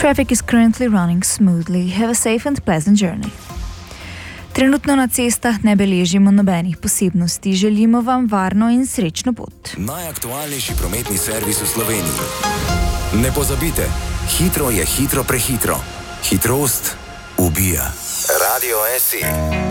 Traffic is currently running smoothly. Have a safe and pleasant journey. Trenutno na cestah ne beležimo nobenih posebnosti. Želimo vam varno in srečno pot. Najaktualnejši prometni servis v Sloveniji. Ne pozabite, hitro je hitro prehitro. Hitrost ubija. Radio SE.